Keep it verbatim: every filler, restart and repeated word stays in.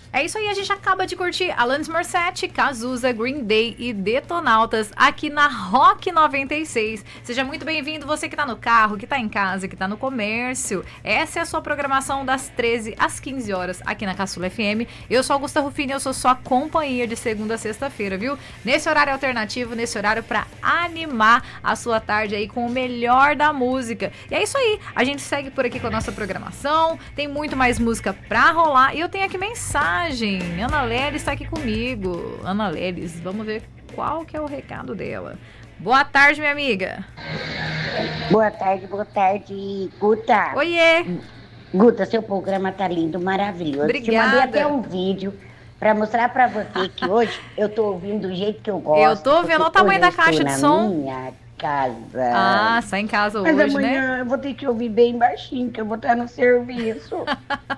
É isso aí, a gente acaba de curtir Alanis Morissette, Cazuza, Green Day e Detonautas aqui na Rock noventa e seis. Seja muito bem-vindo, você que tá no carro, que tá em casa, que tá no comércio. Essa é a sua programação das treze às quinze horas aqui na Caçula F M. Eu sou Augusta Rufini, eu sou sua companhia de segunda a sexta-feira, viu? Nesse horário alternativo, nesse horário pra animar a sua tarde aí com o melhor da música. E é isso aí, a gente segue por aqui com a nossa programação, tem muito mais música pra rolar e eu tenho aqui mensagem. Ana Lelis está aqui comigo. Ana Lelis, vamos ver qual que é o recado dela. Boa tarde, minha amiga. Boa tarde, boa tarde, Guta. Oiê. Guta, seu programa tá lindo, maravilhoso. Obrigada. Te mandei até um vídeo para mostrar para você que hoje eu tô ouvindo do jeito que eu gosto. Eu tô vendo o tamanho da caixa de som. Minha casa. Ah, está em casa Mas hoje, amanhã né? eu vou ter que ouvir bem baixinho, que eu vou estar no serviço.